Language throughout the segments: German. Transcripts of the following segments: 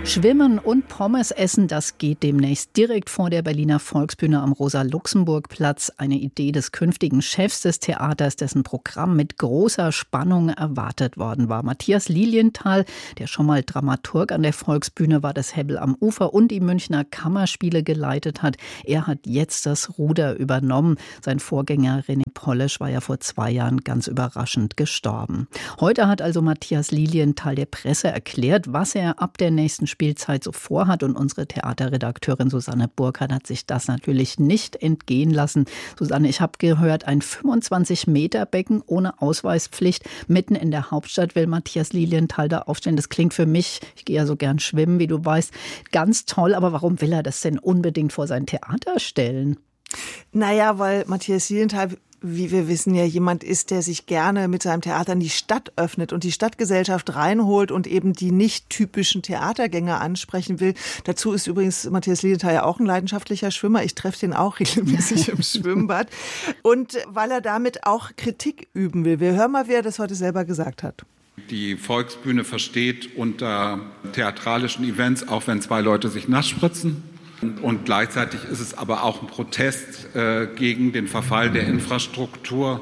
Schwimmen und Pommes essen, das geht demnächst direkt vor der Berliner Volksbühne am Rosa-Luxemburg-Platz. Eine Idee des künftigen Chefs des Theaters, dessen Programm mit großer Spannung erwartet worden war. Matthias Lilienthal, der schon mal Dramaturg an der Volksbühne war, das Hebbel am Ufer und die Münchner Kammerspiele geleitet hat. Er hat jetzt das Ruder übernommen. Sein Vorgänger René Polish war ja vor 2 Jahren ganz überraschend gestorben. Heute hat also Matthias Lilienthal der Presse erklärt, was er ab der nächsten Spielzeit so vorhat, und unsere Theaterredakteurin Susanne Burkhardt hat sich das natürlich nicht entgehen lassen. Susanne, ich habe gehört, ein 25-Meter-Becken ohne Ausweispflicht mitten in der Hauptstadt will Matthias Lilienthal da aufstellen. Das klingt für mich, ich gehe ja so gern schwimmen, wie du weißt, ganz toll. Aber warum will er das denn unbedingt vor sein Theater stellen? Naja, weil Matthias Lilienthal, wie wir wissen, ja jemand ist, der sich gerne mit seinem Theater in die Stadt öffnet und die Stadtgesellschaft reinholt und eben die nicht typischen Theatergänger ansprechen will. Dazu ist übrigens Matthias Lilienthal ja auch ein leidenschaftlicher Schwimmer. Ich treffe den auch regelmäßig im Schwimmbad. Und weil er damit auch Kritik üben will. Wir hören mal, wie er das heute selber gesagt hat. Die Volksbühne versteht unter theatralischen Events, auch wenn 2 Leute sich nass spritzen. Und gleichzeitig ist es aber auch ein Protest gegen den Verfall der Infrastruktur,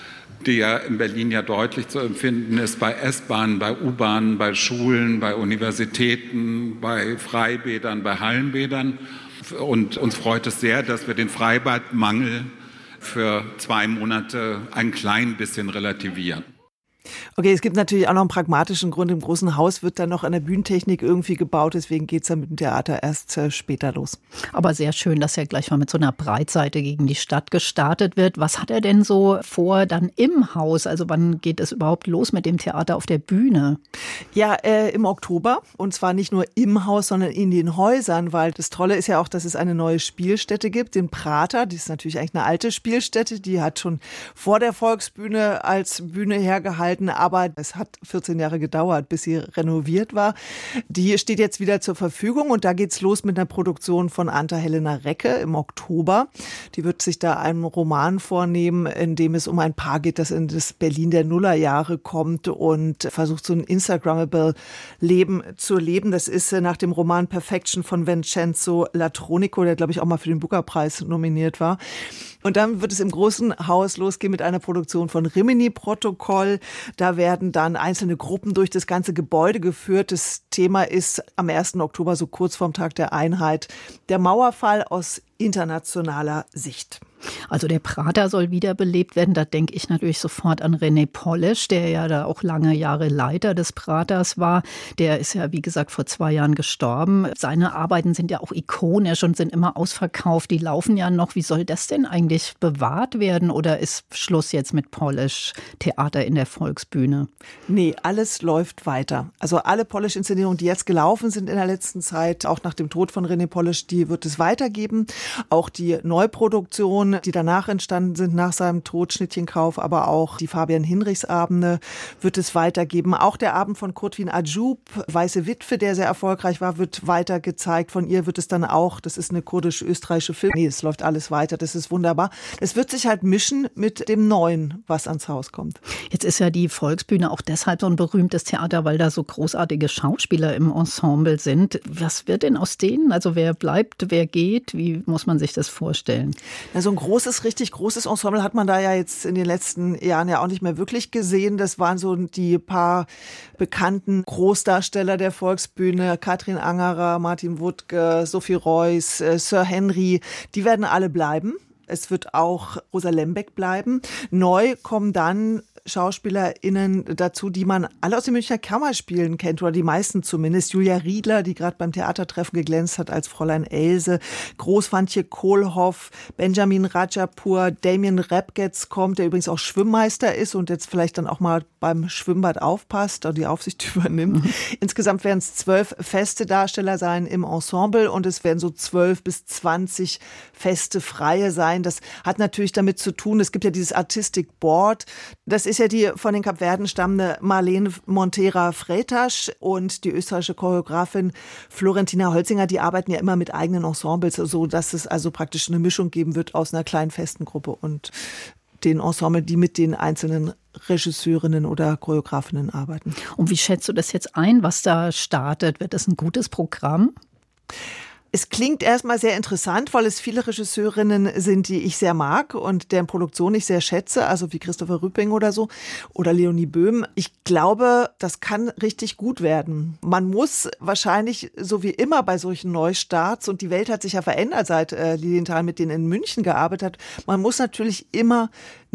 der in Berlin ja deutlich zu empfinden ist, bei S-Bahnen, bei U-Bahnen, bei Schulen, bei Universitäten, bei Freibädern, bei Hallenbädern. Und uns freut es sehr, dass wir den Freibadmangel für 2 Monate ein klein bisschen relativieren. Okay, es gibt natürlich auch noch einen pragmatischen Grund. Im großen Haus wird dann noch an der Bühnentechnik irgendwie gebaut. Deswegen geht es dann mit dem Theater erst später los. Aber sehr schön, dass er gleich mal mit so einer Breitseite gegen die Stadt gestartet wird. Was hat er denn so vor dann im Haus? Also wann geht es überhaupt los mit dem Theater auf der Bühne? Ja, im Oktober. Und zwar nicht nur im Haus, sondern in den Häusern. Weil das Tolle ist ja auch, dass es eine neue Spielstätte gibt, den Prater. Die ist natürlich eigentlich eine alte Spielstätte. Die hat schon vor der Volksbühne als Bühne hergehalten. Aber es hat 14 Jahre gedauert, bis sie renoviert war. Die steht jetzt wieder zur Verfügung und da geht's los mit einer Produktion von Anta-Helena Recke im Oktober. Die wird sich da einen Roman vornehmen, in dem es um ein Paar geht, das in das Berlin der Nullerjahre kommt und versucht, so ein Instagrammable Leben zu leben. Das ist nach dem Roman Perfection von Vincenzo Latronico, der, glaube ich, auch mal für den Booker-Preis nominiert war. Und dann wird es im großen Haus losgehen mit einer Produktion von Rimini-Protokoll. Da werden dann einzelne Gruppen durch das ganze Gebäude geführt. Das Thema ist am 1. Oktober, so kurz vorm Tag der Einheit, der Mauerfall aus internationaler Sicht. Also der Prater soll wiederbelebt werden. Da denke ich natürlich sofort an René Polish, der ja da auch lange Jahre Leiter des Praters war. Der ist ja, wie gesagt, vor 2 Jahren gestorben. Seine Arbeiten sind ja auch ikonisch und sind immer ausverkauft. Die laufen ja noch. Wie soll das denn eigentlich bewahrt werden? Oder ist Schluss jetzt mit Polish Theater in der Volksbühne? Nee, alles läuft weiter. Also alle Polish-Inszenierungen, die jetzt gelaufen sind in der letzten Zeit, auch nach dem Tod von René Polish, die wird es weitergeben. Auch die Neuproduktion, die danach entstanden sind, nach seinem Tod, Schnittchenkauf, aber auch die Fabian-Hinrichs-Abende wird es weitergeben. Auch der Abend von Kurtwin Ajub, Weiße Witwe, der sehr erfolgreich war, wird weiter gezeigt. Von ihr wird es dann auch, das ist eine kurdisch-österreichische Film. Nee, es läuft alles weiter, das ist wunderbar. Es wird sich halt mischen mit dem Neuen, was ans Haus kommt. Jetzt ist ja die Volksbühne auch deshalb so ein berühmtes Theater, weil da so großartige Schauspieler im Ensemble sind. Was wird denn aus denen? Also wer bleibt, wer geht? Wie muss man sich das vorstellen? Na, so ein richtig großes Ensemble hat man da ja jetzt in den letzten Jahren ja auch nicht mehr wirklich gesehen. Das waren so die paar bekannten Großdarsteller der Volksbühne. Katrin Angerer, Martin Wuttke, Sophie Reuss, Sir Henry. Die werden alle bleiben. Es wird auch Rosa Lembeck bleiben. Neu kommen dann SchauspielerInnen dazu, die man alle aus den Münchner Kammerspielen kennt, oder die meisten zumindest. Julia Riedler, die gerade beim Theatertreffen geglänzt hat als Fräulein Else, Großvantje Kohlhoff, Benjamin Rajapur, Damien Repgetz kommt, der übrigens auch Schwimmmeister ist und jetzt vielleicht dann auch mal beim Schwimmbad aufpasst oder die Aufsicht übernimmt. Insgesamt werden es 12 feste Darsteller sein im Ensemble und es werden so 12 bis 20 feste Freie sein. Das hat natürlich damit zu tun, es gibt ja dieses Artistic Board, das ist ja die von den Kapverden stammende Marlene Montera-Freytasch und die österreichische Choreografin Florentina Holzinger, die arbeiten ja immer mit eigenen Ensembles, so dass es also praktisch eine Mischung geben wird aus einer kleinen festen Gruppe und den Ensemble, die mit den einzelnen Regisseurinnen oder Choreografinnen arbeiten. Und wie schätzt du das jetzt ein, was da startet? Wird das ein gutes Programm? Es klingt erstmal sehr interessant, weil es viele Regisseurinnen sind, die ich sehr mag und deren Produktion ich sehr schätze, also wie Christopher Rüpping oder so oder Leonie Böhm. Ich glaube, das kann richtig gut werden. Man muss wahrscheinlich, so wie immer bei solchen Neustarts, und die Welt hat sich ja verändert, seit Lilienthal mit denen in München gearbeitet hat, man muss natürlich immer